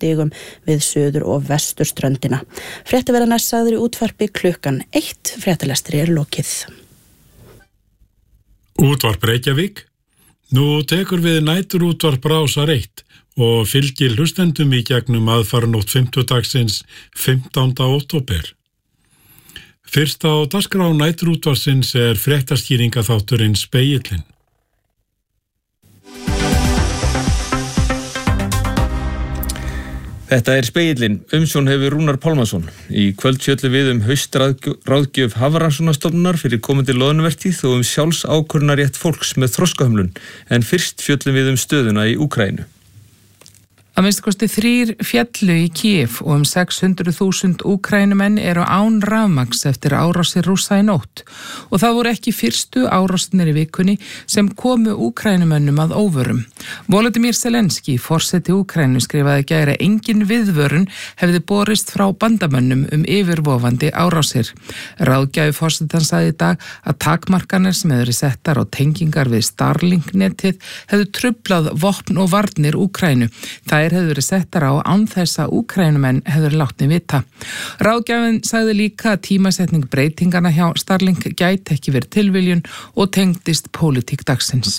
stigum við suður- og vesturströndina. Fréttir verða næst sagður í útvarpi klukkan 1. Fréttalestri lokið. Útvarp Reykjavík. Nú tekur við næturútvarp Rásar 1 og fylgir hlustendum í gegnum aðfaranótt 5. 15. október. Fyrst á dagskrá næturútvarpsins fréttaskýringaþátturinn Spegillinn. Þetta Spegillinn, umsjón hefur Rúnar Pálmason. Í kvöld fjöllum við haustráðgjöf Hafrannsóknastofnunar fyrir komandi loðnuvertíð og sjálfsákvörðunarrétt fólks með þroskahömlun, en fyrst fjöllum við stöðuna í Úkraínu. Að minnsta kosti 3 féllu í Kiev og 600.000 Úkraínumenn eru án rafmagns eftir árásir Rússa í nótt. Og það voru ekki fyrstu árásirnir í vikunni sem komu Úkrænumönnum að óvörum. Volodymyr Zelenský, forseti Úkraínu, skrifaði í gær að engin viðvörun hefði borist frá bandamönnum yfirvofandi árásir. Ráðgjafi forsetans sagði í dag að takmarkanir sem hefur verið settar á tengingar við Starlink-netið hefðu truflað vopn og varnir Úkraínu. Þær hefur verið settar á án þess að Úkraínumenn hefur látni vita. Ráðgjafinn sagði líka að tímasetning breytingana hjá Starlink gæti ekki verið tilviljun og tengdist pólitík dagsins.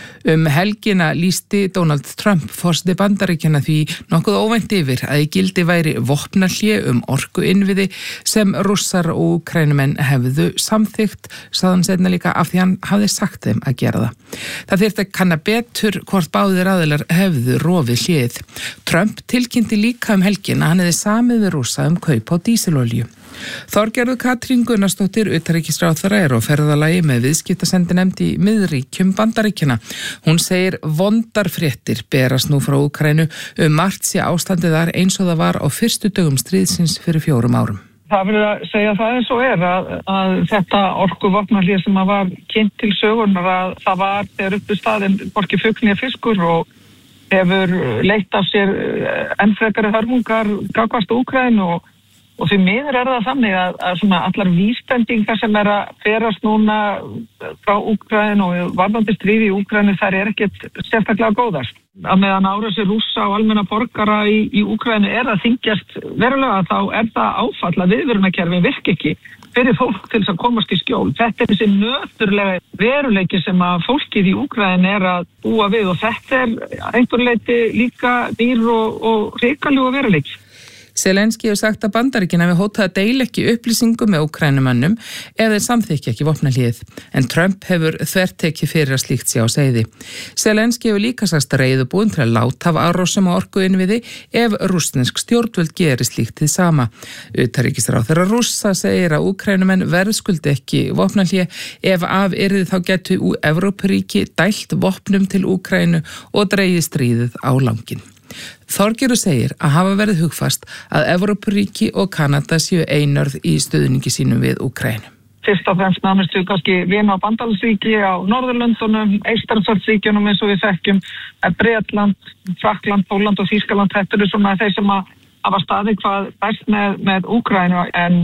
Helgina lýsti Donald Trump, forseti Bandaríkjanna, því nokkuð óvænt yfir að í gildi væri vopnahlé orkuinnviði sem Rússar og Úkraínumenn hefðu samþykkt, sagði hann seinna líka, af því hann hafði sagt þeim að gera það. Það þyrfti að kanna betur hvort báðir aðilar hefðu rofið hléið. Trump tilkynnti líka helgina að hann hefði samið við Rússa kaup á dísilolíu. Þorgerður Katrín Gunnarsdóttir, utanríkisráðherra, á ferðalagi með viðskiptasendinefnd í miðríkjum Bandaríkjanna. Hún segir vondar fréttir berast nú frá Úkraínu margt sé ástandið þar eins og það var á fyrstu dögum stríðsins fyrir 4 árum. Það verður að segja það eins og að þetta orkuvopnahlé sem var kynnt til sögunar, að það var þegar uppi staðinn hvorki fugl né fiskur og hefur leitt af sér enn frekari hörmungar gagnvart Úkraínu og því miður það þannig að svona allar vísbendingar sem að berast núna frá Úkraínu og varðandi stríði í Úkraínu, þær ekkert sérstaklega góðar. Að meðan árásir Rússa og almenna borgara í Úkraínu að þyngjast verulega, þá það áfall að viðvörunarkerfi virki ekki fyrir fólk til þess að komast í skjól. Þetta þessi nöturlega veruleiki sem að fólkið í Úkraínu að búa við og þetta einhver leyti líka nýr og hrikalega veruleiki. Zelenský hefur sagt að Bandaríkin hafi hótað að deila ekki upplýsingum með Úkrænumönnum ef þeir samþykkja ekki vopnahlýð, en Trump hefur þvertekið fyrir að slíkt sé á seiði. Zelenský hefur líka sagst reiðubúinn til að láta af árásum á orkuinnviði ef rússnesk stjórnvöld gerir slíkt hið sama. Utanríkisráðherra Rússa segir að Úkrænumenn verðskuldi ekki vopnahlýð ef af yrði þá gætu Evrópuríki dælt vopnum til Úkrænu og dregið stríðið á langinn. Þorgerður segir að hafa verið hugfast að Evrópuríki og Kanada séu einörð í stuðningi sínum við Úkraínu. Fyrst og fremst nánast við kannski vina- og bandalagsríki á Norðurlöndunum, Eystrasaltsríkjunum eins og við þekkjum, Bretland, Frakkland, Pólland og Þýskaland. Þetta eru svona þeir sem hafa staðið hvað best með Úkraínu, en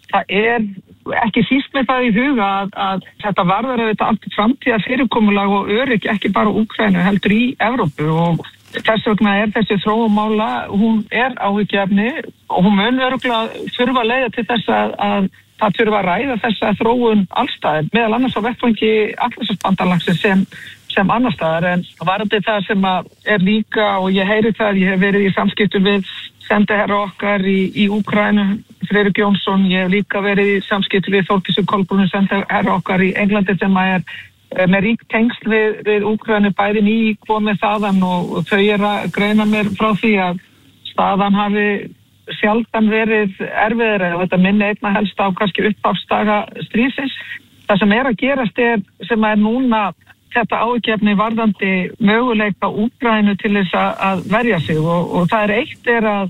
það ekki síst með það í huga að þetta varðar auðvitað allt framtíðar fyrirkomulag og öryggi ekki bara Úkraínu heldur í Evrópu og þess vegna þessi þróunmála, hún áhyggjuefni og hún mun örugglega þurfa að leiða til þess að það þurfa að ræða þessa þróun allstaðar, meðal annars á vettvangi Atlantshafsbandalagsins sem annars staðar, en varðandi það sem líka, og ég heyri það, ég hef verið í samskiptum við sendiherra okkar í Úkraínu, Friðrik Jónsson, ég hef líka verið í samskiptum við Þórdísi Kolbrúnu, sendiherra okkar í Englandi sem með rík tengsl við Úkraínu, bæði nýkomið þaðan og þau að greina mér frá því að staðan hafi sjaldan verið erfiðari og þetta minni einna helst á kannski upphafsdaga stríðsins. Það sem að gerast sem núna þetta áhyggjuefni varðandi möguleika Úkraínu til þess að verja sig og það eitt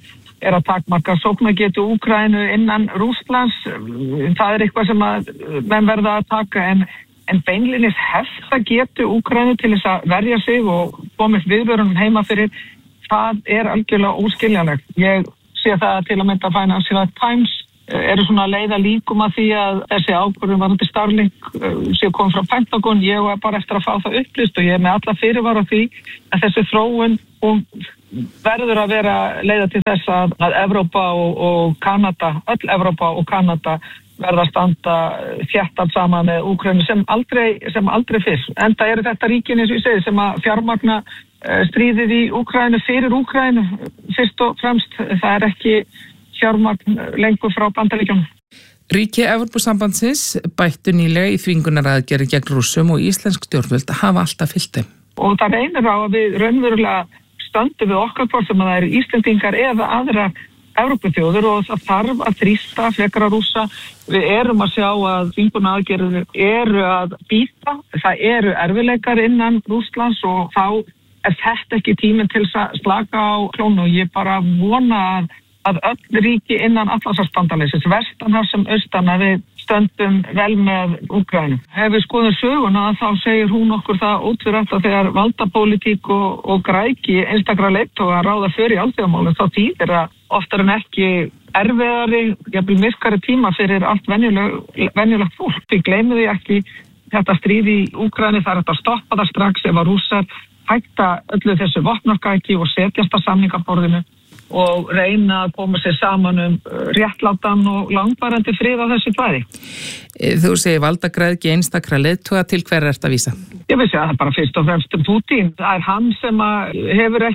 að takmarka sóknargetu Úkraínu innan Rússlands. Það eitthvað sem menn verða að taka en beinlínis hefta getu Úkraínu til þess að verja sig og komið viðvörunum heima fyrir, það algjörlega óskiljanlegt. Ég sé það til að mynda Financial Times eru svona að leiða líkum að því að þessi ákvörðun varðandi Starlink sé komið frá Pentagon. Ég var bara eftir að fá það upplýst og ég með alla fyrirvara því að þessi þróun verður að vera leiða til þess að Evrópa og Kanada, öll Evrópa og Kanada verða að standa þéttan saman með Úkraínu sem aldrei fyrr. Enda eru þetta ríkin, eins og ég segi, sem að fjármagna stríðið í Úkraínu fyrir Úkraínu fyrst og fremst. Það er ekki fjármagn lengur frá Bandaríkjunum. Ríki Evrópusambandsins bættu nýlega í þvingunaraðgerðir gegn Rússum og íslensk stjórnvöld hafa alltaf fylgt þeim. Og það reynir á að við raunverulega stöndum við okkar hvort sem það eru Íslendingar eða aðrar Evrópuþjóðir og það þarf að þrýsta frekar að Rússa. Við erum að sjá að þvingunaraðgerðir eru að bíta. Það eru erfiðleikar innan Rússlands og þá er þetta ekki tíminn til að slaka á klónu. Ég bara vona að öll ríki innan Atlantshafsbandalagsins, vestanhafs sem austan, að við stöndum vel með Úkraínu. Ef við skoðum söguna þá segir hún okkur það ótvírætt að þegar valdapólitík og græki einstakra leiðtoga ráða för í alþjóðamálum þá þýðir að oftar en ekki erfiðari, jafnvel myrkari tíma fyrir allt venjulegt fólk. Við gleymum því ekki þetta stríð í Úkraínu, það er hægt að stoppa það strax ef að Rússar hætta öllu þessu vopnagæki og setjast að samningaborðinu og reyna að koma sér saman réttlátan og langvarandi frið á þessu svæði. Þú segir valdagræðgi einstakra leiðtoga, til hver er þetta að vísa? Ég veist að það er bara fyrst og fremst Putin. Það er hann sem hefur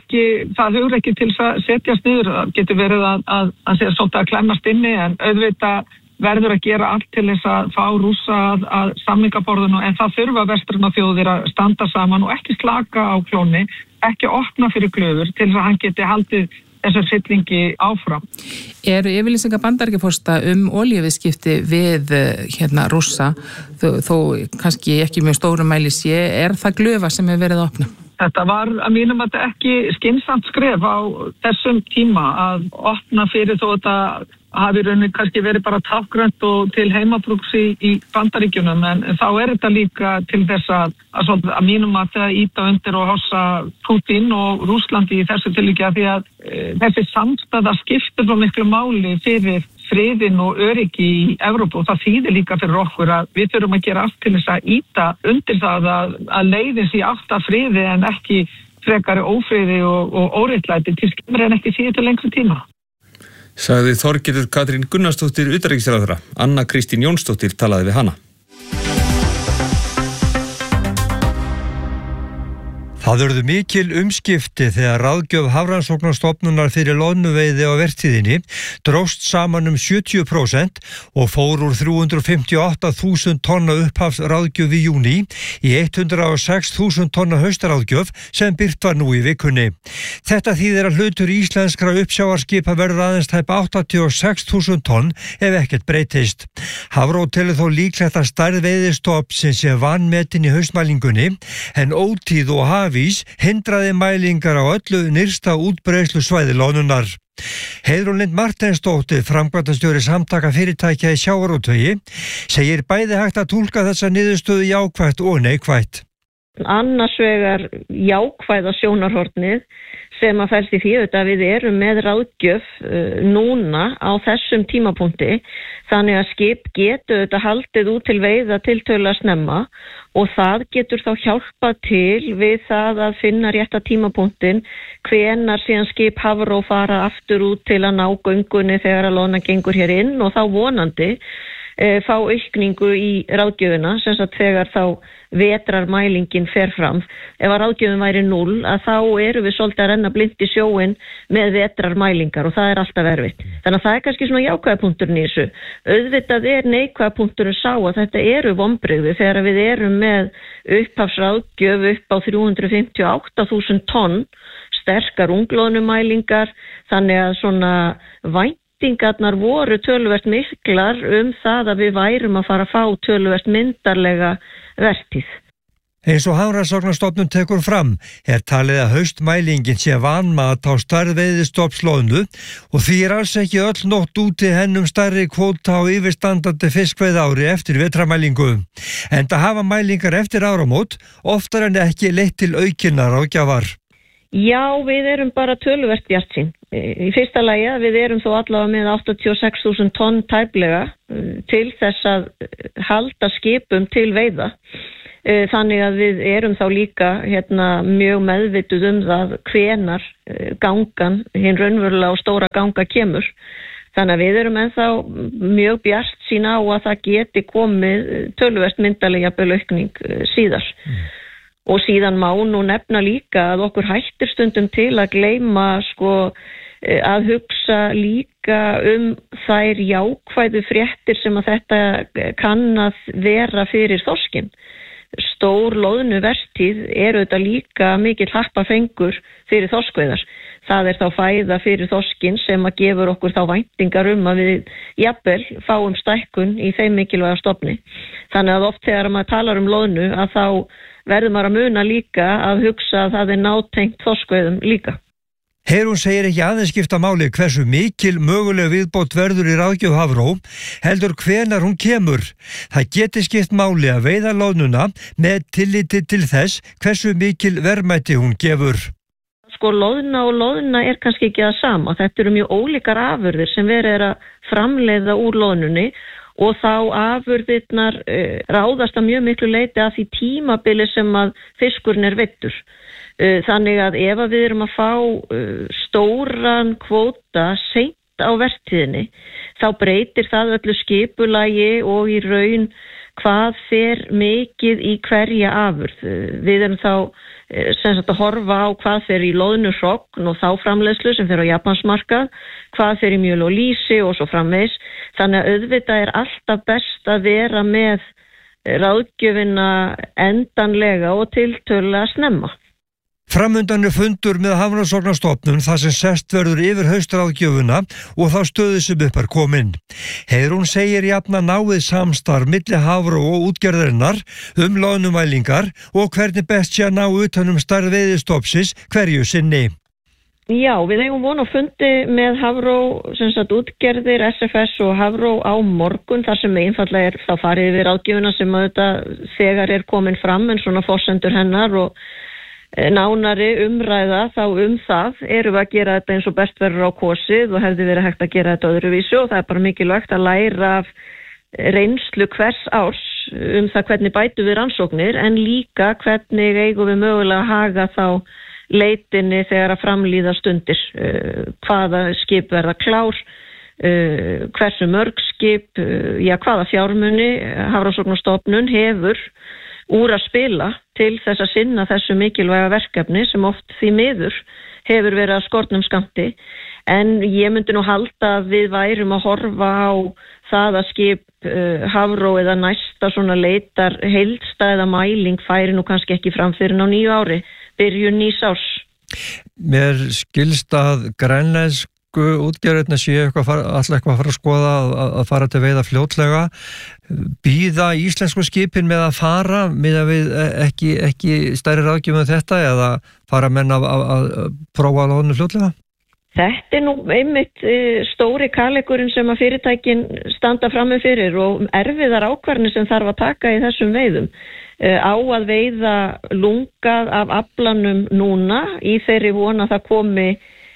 ekki til að setjast niður. Það getur verið að segja svolítið að klemmast inni, en auðvitað verður að gera allt til þess að fá Rússa að samningaborðinu, en það þurfa vestrænar þjóðir að standa saman og ekki slaka á klóni, ekki opna fyrir glöfur til þess að hann geti haldið þessar fyllingi áfram. Eru yfirlýsingar Bandaríkjaforseta olíuviðskipti við Rússa, þó kannski ekki mjög stórum mæli sé, er það glöfa sem hefur verið að opna? Þetta var að mínum að þetta ekki skynsamt skref á þessum tíma að opna fyrir þó þetta hafi rauninni kannski verið bara tákgrænt og til heimabrúks í Bandaríkjunum, en þá er þetta líka til þess að mínum að það íta undir og hossa Putin og Rússlandi í þessu tilviki, því að þessi samstæða skiptir svo miklu máli fyrir friðin og öryggi í Evrópu, og það þýðir líka fyrir okkur að við þurfum að gera allt til þess að íta undir það að leiðins í átt að friði en ekki frekari ófriði og óréttlæti til skemmri en ekki síður til lengri tíma. Sagði Þorgerður Katrín Gunnarsdóttir utanríkisráðherra. Anna Kristín Jónsdóttir talaði við hana. Það urðu mikil umskipti þegar ráðgjöf Hafrannsóknastofnunar fyrir loðnuveiði á vertíðinni dróst saman 70% og fór úr 358.000 tonna upphafsráðgjöf í júní í 106.000 tonna haustaráðgjöf sem birt var nú í vikunni. Þetta þýðir að hlutur íslenskra uppsjávarskipa verður aðeins tæp 86.000 tonn ef ekkert breytist. Hafró telur þó líklegt að stærð veiðistofnsins sé vanmetin í haustmælingunni, en ótíð og hafís hindraði mælingar á öllu nyrsta útbreiðslu svæði loðnunnar. Heiðrún Lind Marteinsdóttir, framkvæmdastjóri Samtaka fyrirtækja í sjávarútvegi, segir bæði hægt að túlka þessa niðurstöðu jákvætt og neikvætt. Annars vegar jákvæða sjónarhornið sem að felst í því að við erum með ráðgjöf núna á þessum tímapunkti, þannig að skip getur þetta haldið út til veiða tiltölulega snemma og það getur þá hjálpað til við það að finna rétta tímapunktin hvenær síðan skip Hafró fara aftur út til að ná göngunni þegar að loðnan gengur hér inn, og þá vonandi fá aukningu í ráðgjöfina, sem sagt þegar þá vetrarmælingin fer fram. Ef að ráðgjöfin væri 0, að þá eru við svolítið að renna blint í sjóin með vetrarmælingar og það er alltaf erfitt. Þannig að það er kannski svona jákvæða punkturinn í þessu. Auðvitað er neikvæða punkturinn sá að þetta eru vonbrigði þegar við erum með upphafsráðgjöf upp á 358.000 tonn, sterkar unglóðnumælingar, þannig að svona væntingarnar voru töluvert miklar það að við værum að fara að fá töluvert myndarlega vertíð. Eins og Hafrannsóknastofnun tekur fram er talið að haustmælingin sé vanmat á stærð veiðistofnsloðnu og því er alls ekki öll nótt úti hennum stærri kvóta á yfirstandandi fiskveiðári eftir vetramælingu. Enda hafa mælingar eftir áramót oftar en ekki leitt til aukinnar ráðgjafar. Já, við erum bara töluvert bjartsýn. Í fyrsta lagi að við erum þó allavega með 86.000 tonn tæplega til þess að halda skipum til veiða. Þannig að við erum þá líka mjög meðvituð það hvenar gangan, hinn raunverulega og stóra ganga kemur. Þannig að við erum ennþá mjög bjartsýn á að það geti komið töluvert myndarlega aukning síðar. Og síðan má nú nefna líka að okkur hættir stundum til að gleyma að hugsa líka þær jákvæðu fréttir sem að þetta kann að vera fyrir þorskinn. Stór loðnuvertíð auðvitað líka mikill happafengur fyrir þorskveiðar. Það þá fæða fyrir þorskinn sem að gefur okkur þá væntingar að við jafnvel fáum stækkun í þeim mikilvæga stofni. Þannig að oft þegar maður talar loðnu að þá verður maður að muna líka að hugsa að það nátengt þorskveiðum líka. Heiðrún segir ekki aðeins skipta máli hversu mikil möguleg viðbót verður í ráðgjöf Hafró, heldur hvenar hún kemur. Það geti skipt máli að veiða loðnuna með tilliti til þess hversu mikil verðmæti hún gefur. Loðna og loðna kannski ekki það sama. Þetta eru mjög ólíkar afurðir sem verið að framleiða úr loðnunni og þá afurðirnar ráðast að mjög miklu leyti að því tímabili sem að fiskurinn veiddur. Þannig að ef við erum að fá stóran kvóta seint á vertíðinni, þá breytir það öllu skipulagi og í raun hvað fer mikið í hverja afurð. Við erum þá að horfa á hvað fer í loðnuhrogn og þá framleiðslu sem fer á Japansmarkað, hvað fer í mjöl og lýsi og svo framvegis. Þannig að auðvitað alltaf best að vera með ráðgjöfina endanlega og tiltölulega snemma. Framundan fundur með Hafrannsóknastofnun þar sem sest verður yfir haustráðgjöfuna og þá stöðu sem upp komin. Heiðrún segir jafna náið samstarf milli Hafró og útgerðarinnar loðnumælingar og hvernig best sé að ná utan stærð veiðistofnsins hverju sinni. Já, við eigum von á fundi með Hafró, útgerðir, SFS og Hafró á morgun þar sem einfaldlega þá farið við ráðgjöfuna sem þegar komin fram en svona forsendur hennar og nánari umræða þá það erum við að gera þetta eins og best verður á kosið og hefði verið hægt að gera þetta öðruvísi og það bara mikilvægt að læra af reynslu hvers árs það hvernig bætum við rannsóknir en líka hvernig eigum við mögulega að haga þá leitinni þegar að framlíða stundir, hvaða skip verða klár, hversu mörg skip, hvaða fjármuni Hafrannsóknastofnun hefur úr að spila til þess að sinna þessu mikilvæga verkefni sem oft því miður hefur verið að skornum skammti en ég myndi nú halda að við værum að horfa á það að skip Hafró eða næsta svona leitar heildstæða mæling færi nú kannski ekki fram fyrir á nýju ári, byrjun nýs árs. Mér skilst að grænlensku útgerðirna séu alltaf eitthvað að fara að skoða að fara til veiða fljótlega. Bíða íslensku skipin með að fara með að við ekki stærri ráðgjöf með þetta eða fara menn að prófa að loðnu fljótlega? Þetta nú einmitt stóri kalekurinn sem að fyrirtækin standa frammi fyrir og erfiðar ákvarðanir sem þarf að taka í þessum veiðum. Á að veiða lungað af aflanum núna í þeirri von að það komi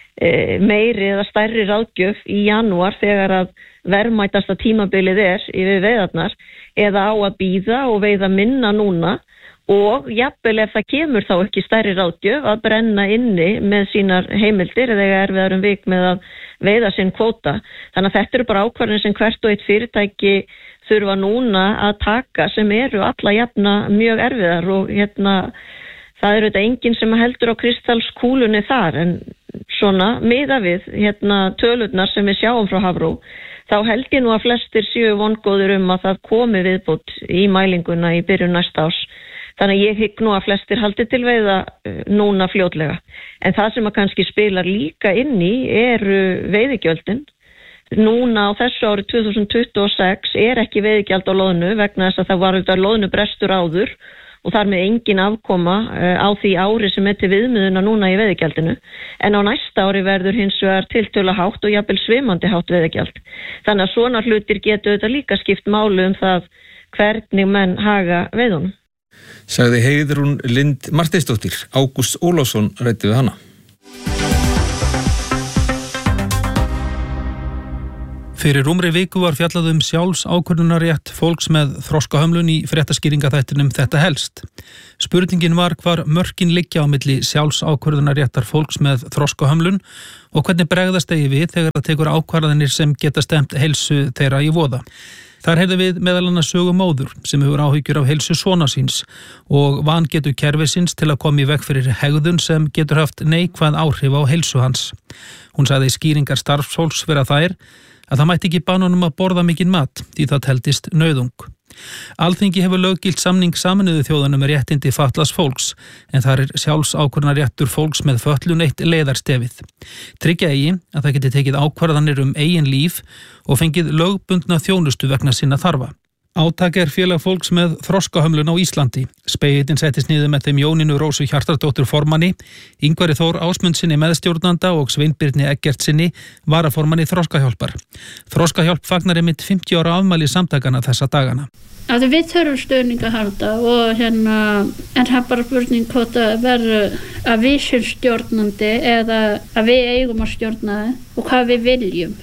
meiri eða stærri ráðgjöf í janúar þegar að verðmætasta tímabilið yfir veiðarnar eða á að bíða og veiða minna núna og jafnvel ef það kemur þá ekki stærri ráðgjöf að brenna inni með sínar heimildir eða erfiðar vik með að veiða sinn kvóta. Þannig að þetta eru bara ákvarðanir sem hvert og eitt fyrirtæki þurfa núna að taka sem eru alla jafna mjög erfiðar og það eru þetta enginn sem heldur á kristalskúlunni þar en svona miða við tölurnar sem við sjáum frá Hafró þá held ég nú að flestir séu vongóðir að það komi viðbót í mælinguna í byrjun næsta árs. Þannig að ég hygg nú að flestir haldi til veiða núna fljótlega. En það sem að kannski spilar líka inn í eru veiðigjöldin. Núna á þessu ári 2026 ekki veiðigjald á loðnu vegna þess að það var auðvitað loðnubrestur áður og þar með engin afkoma á því ári sem til viðmiðuna núna í veiðigjaldinu. En á næsta ári verður hins vegar tiltölulega hátt og jafnvel svimandi hátt veiðigjald. Þannig að svona hlutir getur auðvitað líka skipt máli það hvernig menn haga veiðunum. Sagði Heiðrún Lind Marteinsdóttir. Ágúst Ólafsson ræddi við hana. Fyrir rúmri viku var fjallað sjálfsákvörðunarrétt fólks með þroskahömlun í fréttaskýringaþættinum Þetta helst. Spurningin var hvar mörkin liggja á milli sjálfsákvörðunarréttar fólks með þroskahömlun og hvernig bregðast eigi við þegar það tekur ákvarðanir sem geta stemt heilsu þeirra í voða. Þar heyrðum við meðal annars sögu móður sem hefur áhyggjur af heilsu sonar síns og vangetu kerfisins til að koma í veg fyrir hegðun sem getur haft neikvæð áhrif á heilsu hans. Hún sagði skýringar starfsfólks vera þær að það mætti ekki banna honum að borða mikinn mat því það teldist nauðung. Alþingi hefur löggilt samning Sameinuðu þjóðanna um réttindi fatlaðs fólks en þar sjálfsákvörðunarréttur fólks með fötlun eitt leiðarstefið. Tryggja eigi að það geti tekið ákvarðanir eigin líf og fengið lögbundna þjónustu vegna sinna þarfa. Átak félag fólks með þroskahömlun á Íslandi. Spegillinn settist niður með þeim Jónínu Rósu Hjartardóttur formanni, Ingvari Þór Ásmundsinni meðstjórnanda og Sveinbirni Eggertsinni varaformanni Þroskahjálpar. Þroskahjálp fagnar einmitt 50 ára afmæli samtakana þessa dagana. Við þurfum stuðning að halda og en það er bara spurning hvort að verður að við sem stjórnandi eða að við eigum að stjórna og hvað við viljum.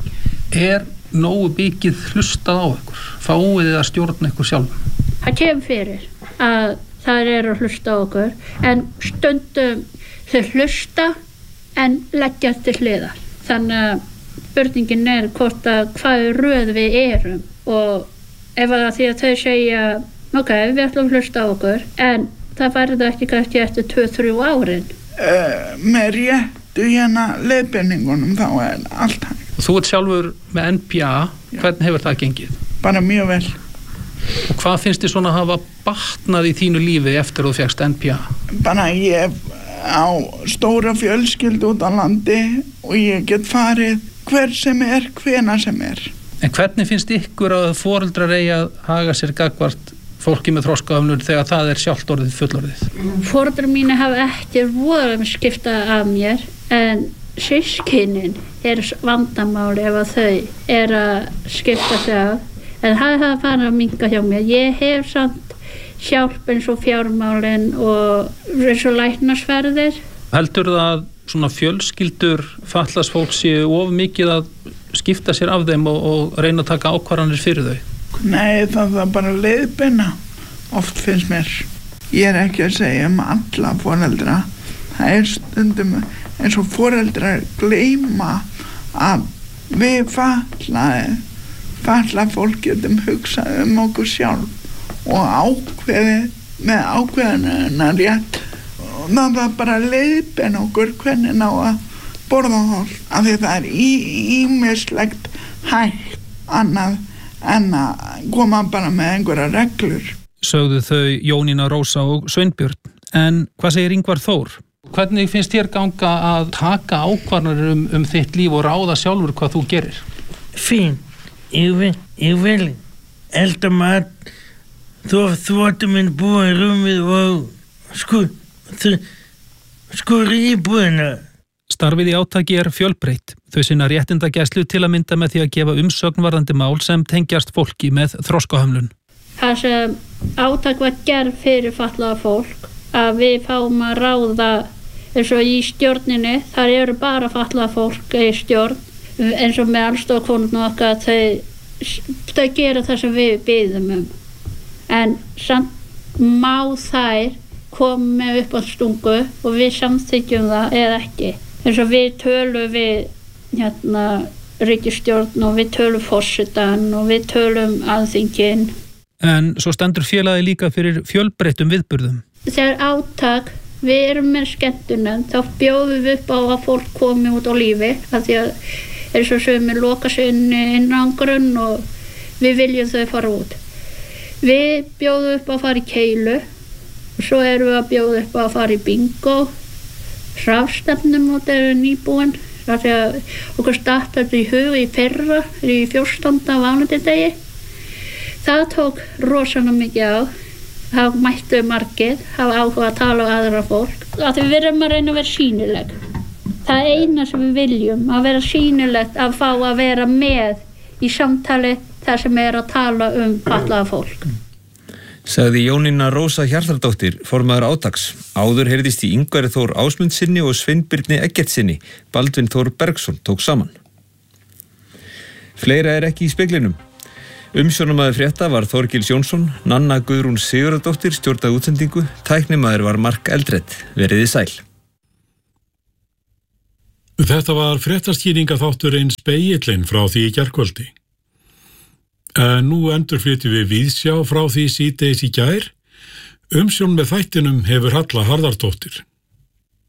Nógu mikið hlustað á ykkur? Fáið þið að stjórna ykkur sjálfum? Það kemur fyrir að það eru að hlusta á okkur en stundum þau hlusta en leggja til hliðar. Þannig að spurningin hvort að hvað röð við erum og ef að því að þau segja ok, við ætlum að hlusta á okkur en það verður ekki kannski eftir 2-3 árin. Með réttu leiðbeiningunum þá allt hægt. Þú ert sjálfur með NPA, hvernig hefur það gengið? Bara mjög vel. Og hvað finnst þið svona að hafa batnað í þínu lífi eftir að þú fékkst NPA? Bara ég á stóra fjölskyldu út á landi og ég get farið hver sem hvenær sem En hvernig finnst ykkur að foreldrar eigi að haga sér gagnvart fólki með þroskahömlun þegar það sjálft orðið fullorðið? Foreldrar mínu hafa ekki voru að skipta af mér en systkinin vandamáli ef að þau að skipta sig af en það hafa farið að minnka hjá mér. Ég hef samt hjálp eins og fjármálin og eins og læknasferðir. Heldur það að svona fjölskyldur fatlaðs fólk séu of mikið að skipta sér af þeim og reyna að taka ákvarðanir fyrir þau? Nei, það bara leiðbeina oft finnst mér. Ég ekki að segja alla foreldra. Það stundum eins og foreldrar gleyma að við fatlað fólk getum hugsað okkur sjálf og ákveðið með ákveðina rétt og það var bara leiðbeina okkur hvernig ná að borða hól af því það ýmislegt hægt annað en að koma bara með einhverja reglur. Sögðu þau Jónína Rósa og Sveinbjörn. En hvað segir Ingvar Þór? Hvernig finnst þér ganga að taka ákvarðanir þitt líf og ráða sjálfur hvað þú gerir? Fín, ég vil elda mat, þvotta minn búa í rúmið og skúra íbúðina. Starfið í átaki fjölbreytt. Þau sinna réttindagæslu til að mynda með því að gefa umsögn varðandi mál sem tengjast fólki með þroskahömlun. Það sem átak var gerð fyrir fatlaða fólk að við fáum að ráða eins og í stjórninni, þar eru bara fatlaða fólk í stjórn eins og með allstofakonunum okkar þau gera það sem við biðum en samt má þær koma upp á stungu og við samþykjum það eða ekki eins og við tölum við ríkisstjórn og við tölum forsetann og við tölum alþingin. En svo stendur félagið líka fyrir fjölbreyttum viðburðum. Þegar átak, við erum með skemmtunum, þá bjóðum við upp á að fólk komi út á lífi af því að eins og sumir loka sig inn á grunn og við viljum þau fara út. Við bjóðum upp á að fara í keilu og svo erum við að bjóða upp á að fara í bingo, rafstefnum og þetta nýbúin af því að okkur starta þetta í hug í fyrra, í 14. valentindegi. Það tók rosalega mikið á. Það mættu margir, hafa áhuga að tala á aðra fólk. Af því við erum að reyna að vera sýnileg. Það eina sem við viljum, að vera sýnilegt, að fá að vera með í samtali þar sem að tala fatlaða fólk. Sagði Jónína Rósa Hjartardóttir, formaður átaks. Áður heyrðist í Ingvari Þór Ásmundsinni og Sveinbirni Eggertsinni. Baldvin Þór Bergsson tók saman. Fleira ekki í speglinum. Umsjónarmaður frétta var Þorgils Jónsson, Nanna Guðrún Sigurðardóttir stjórnaði útsendingu, tæknimaður var Mark Eldred. Veriði sæl. Þetta var fréttaskýringaþátturinn Spegillinn frá því í gærkvöldi. Nú endurflytjum við Víðsjá frá því síðdegis í gær. Umsjón með þættinum hefur Halla Harðardóttir.